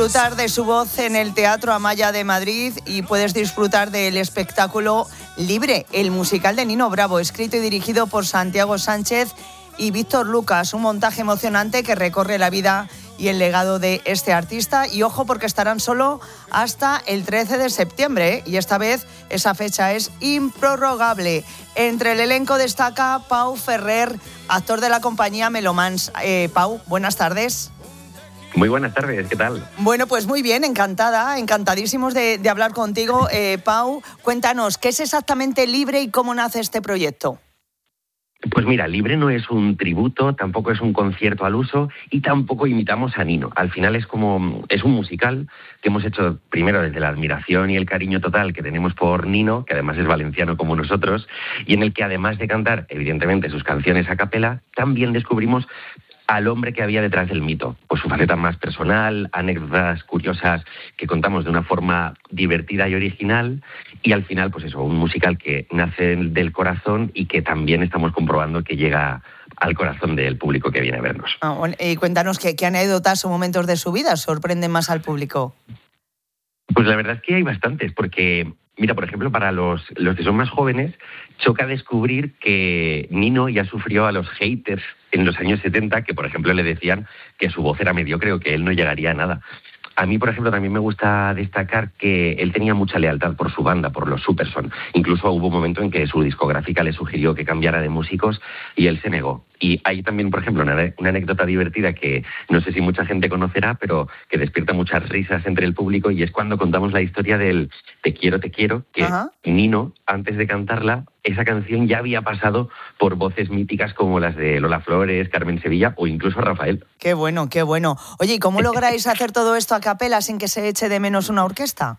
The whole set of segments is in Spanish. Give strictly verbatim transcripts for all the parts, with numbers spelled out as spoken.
disfrutar de su voz en el Teatro Amaya de Madrid y puedes disfrutar del espectáculo Libre, el musical de Nino Bravo, escrito y dirigido por Santiago Sánchez y Víctor Lucas, un montaje emocionante que recorre la vida y el legado de este artista. Y ojo, porque estarán solo hasta el trece de septiembre, ¿eh? Y esta vez esa fecha es improrrogable. Entre el elenco destaca Pau Ferrer, actor de la compañía Melomans. Eh, Pau, buenas tardes. Muy buenas tardes, ¿qué tal? Bueno, pues muy bien, encantada, encantadísimos de, de hablar contigo. Eh, Pau, cuéntanos, ¿qué es exactamente Libre y cómo nace este proyecto? Pues mira, Libre no es un tributo, tampoco es un concierto al uso y tampoco imitamos a Nino. Al final es como es un musical que hemos hecho primero desde la admiración y el cariño total que tenemos por Nino, que además es valenciano como nosotros, y en el que además de cantar, evidentemente, sus canciones a capela, también descubrimos al hombre que había detrás del mito, pues su faceta más personal, anécdotas curiosas que contamos de una forma divertida y original, y al final, pues eso, un musical que nace del corazón y que también estamos comprobando que llega al corazón del público que viene a vernos. Ah, bueno, y cuéntanos qué, qué anécdotas o momentos de su vida sorprenden más al público. Pues la verdad es que hay bastantes, porque mira, por ejemplo, para los, los que son más jóvenes, choca descubrir que Nino ya sufrió a los haters en los años setenta, que por ejemplo le decían que su voz era mediocre o que él no llegaría a nada. A mí, por ejemplo, también me gusta destacar que él tenía mucha lealtad por su banda, por los Superson. Incluso hubo un momento en que su discográfica le sugirió que cambiara de músicos y él se negó. Y hay también, por ejemplo, una, una anécdota divertida que no sé si mucha gente conocerá, pero que despierta muchas risas entre el público, y es cuando contamos la historia del Te quiero, te quiero, que Ajá. Nino, antes de cantarla, esa canción ya había pasado por voces míticas como las de Lola Flores, Carmen Sevilla o incluso Rafael. Qué bueno, qué bueno. Oye, ¿y cómo lográis hacer todo esto a capela sin que se eche de menos una orquesta?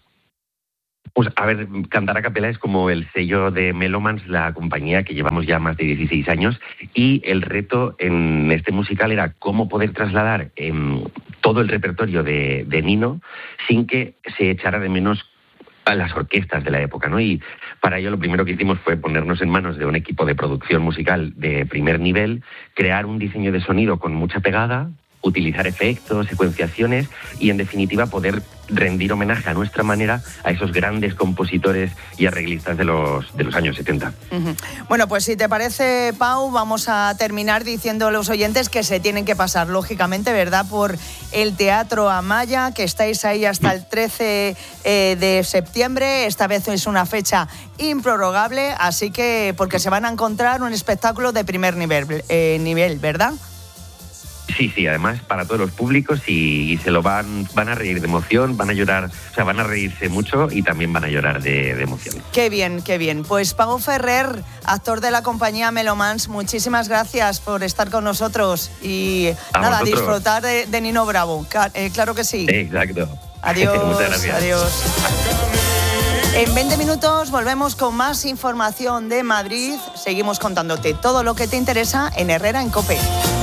Pues a ver, cantar a capela es como el sello de Melomans, la compañía que llevamos ya más de dieciséis años, y el reto en este musical era cómo poder trasladar eh, todo el repertorio de, de Nino sin que se echara de menos a las orquestas de la época, ¿no? Y para ello lo primero que hicimos fue ponernos en manos de un equipo de producción musical de primer nivel, crear un diseño de sonido con mucha pegada, utilizar efectos, secuenciaciones y, en definitiva, poder rendir homenaje a nuestra manera a esos grandes compositores y arreglistas de los, de los años setenta. Uh-huh. Bueno, pues si te parece, Pau, vamos a terminar diciendo a los oyentes que se tienen que pasar, lógicamente, ¿verdad?, por el Teatro Amaya, que estáis ahí hasta el trece eh, de septiembre. Esta vez es una fecha improrrogable, así que porque se van a encontrar un espectáculo de primer nivel, eh, nivel ¿verdad? Sí, sí, además para todos los públicos, y, y se lo van van a reír de emoción, van a llorar, o sea, van a reírse mucho y también van a llorar de, de emoción. Qué bien, qué bien. Pues Pau Ferrer, actor de la compañía Melomans, muchísimas gracias por estar con nosotros y a nada, vosotros. Disfrutar de, de Nino Bravo. Eh, claro que sí. Exacto. Adiós. Muchas gracias. Adiós. En veinte minutos volvemos con más información de Madrid. Seguimos contándote todo lo que te interesa en Herrera en COPE.